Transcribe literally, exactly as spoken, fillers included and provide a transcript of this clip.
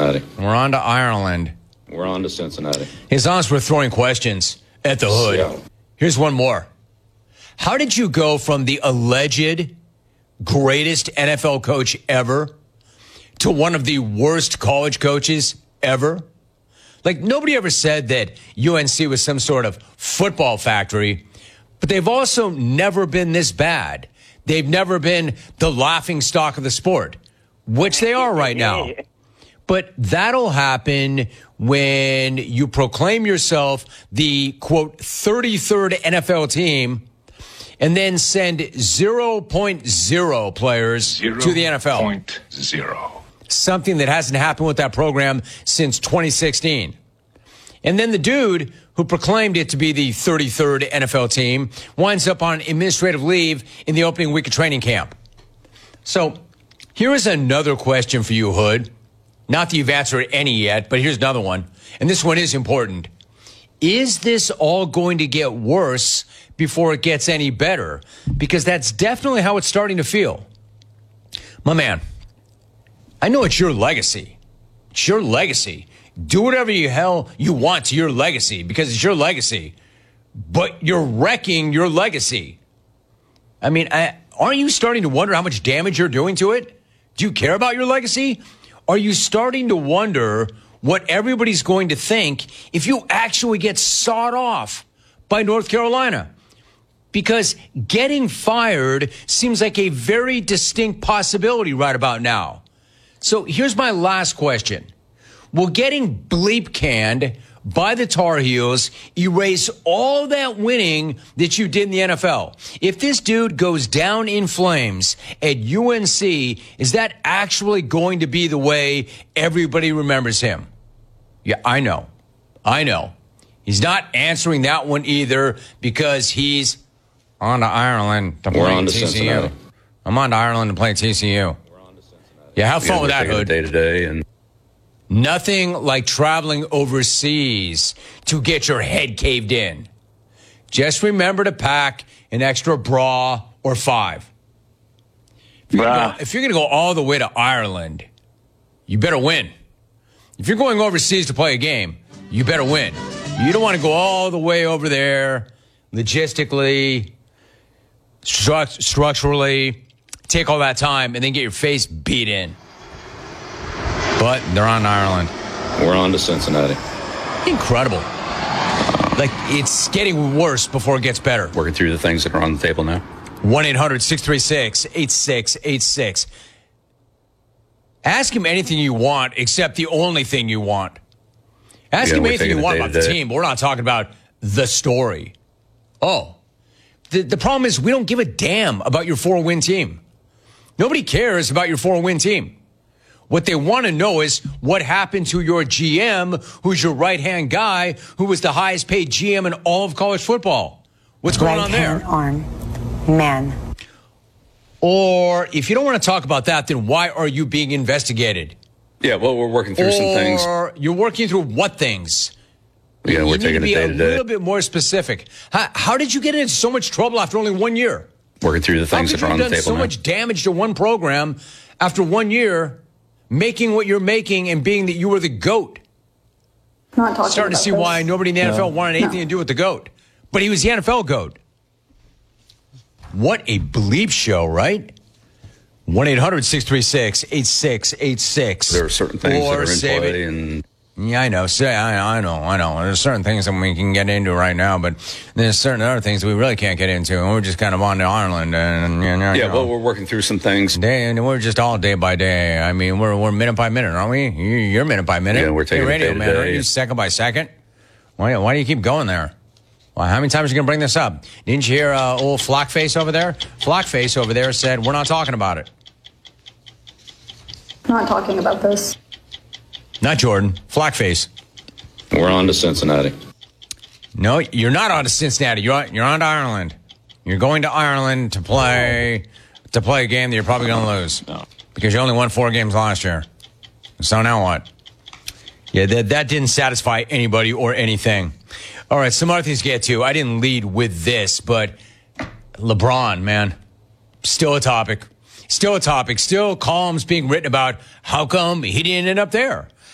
Cincinnati. We're on to Ireland. We're on to Cincinnati. As long as we're throwing questions at the hood. Seattle. Here's one more. How did you go from the alleged greatest N F L coach ever to one of the worst college coaches ever? Like, nobody ever said that U N C was some sort of football factory, but they've also never been this bad. They've never been the laughing stock of the sport, which they are right now. But that'll happen when you proclaim yourself the, quote, thirty-third N F L team and then send zero point zero players zero to the N F L. zero point zero. Something that hasn't happened with that program since twenty sixteen. And then the dude who proclaimed it to be the thirty-third N F L team winds up on administrative leave in the opening week of training camp. So here is another question for you, Hood. Not that you've answered any yet, but here's another one. And this one is important. Is this all going to get worse before it gets any better? Because that's definitely how it's starting to feel. My man, I know it's your legacy. It's your legacy. Do whatever the hell you want to your legacy because it's your legacy. But you're wrecking your legacy. I mean, I, aren't you starting to wonder how much damage you're doing to it? Do you care about your legacy? Are you starting to wonder what everybody's going to think if you actually get sawed off by North Carolina? Because getting fired seems like a very distinct possibility right about now. So here's my last question. Will getting bleep canned by the Tar Heels erase all that winning that you did in the N F L? If this dude goes down in flames at U N C, is that actually going to be the way everybody remembers him? Yeah, I know. I know. He's not answering that one either because he's on to Ireland to play on to T C U. Cincinnati. I'm on to Ireland to play T C U. We're on to Cincinnati. Yeah, have fun with that, Hood. Day to day, and Nothing like traveling overseas to get your head caved in. Just remember to pack an extra bra or five. If you're gonna go- if you're going to go all the way to Ireland, you better win. If you're going overseas to play a game, you better win. You don't want to go all the way over there logistically, stru- structurally, take all that time, and then get your face beat in. But they're on Ireland. We're on to Cincinnati. Incredible. Like, it's getting worse before it gets better. working through the things that are on the table now. one eight hundred six three six eight six eight six. Ask him anything you want except the only thing you want. Ask Yeah, him we're anything you taking want it about the day to day. team, but we're not talking about the story. Oh. The, the problem is we don't give a damn about your four-win team. Nobody cares about your four-win team. What they want to know is what happened to your G M, who's your right-hand guy, who was the highest-paid G M in all of college football. What's going on there? Right-hand arm, man. Or if you don't want to talk about that, then why are you being investigated? Yeah, well, we're working through some things. Or you're working through what things? Yeah, you we're need taking to it be day a to day. little bit more specific. How, how did you get into so much trouble after only one year? Working through the How things could that you are on have the done table so now. much damage to one program after one year, making what you're making and being that you were the GOAT? Not talking Starting to about see this. why nobody in the N F L wanted anything No. to do with the GOAT. But he was the N F L GOAT. What a bleep show, right? one eight hundred six three six eight six eight six. There are certain things that Or are in save play, it. and Yeah, I know. Say, I, I know, I know. There's certain things that we can get into right now, but there's certain other things that we really can't get into, and we're just kind of on to Ireland. And, you know, yeah, you know, well, we're working through some things. day, and we're just all day by day. I mean, we're we're minute by minute, aren't we? You- You're minute by minute. Yeah, we're taking Hey, it radio day to man, day. aren't you second by second? Why, why do you keep going there? Well, how many times are you going to bring this up? Didn't you hear uh, old Flockface over there? Flockface over there said, we're not talking about it. Not talking about this. Not Jordan. Flockface. We're on to Cincinnati. No, you're not on to Cincinnati. You're on, you're on to Ireland. You're going to Ireland to play to play a game that you're probably going to lose No. because you only won four games last year. So now what? Yeah, that, that didn't satisfy anybody or anything. All right, some other things to get to. I didn't lead with this, but LeBron, man, still a topic. Still a topic. Still columns being written about how come he didn't end up there.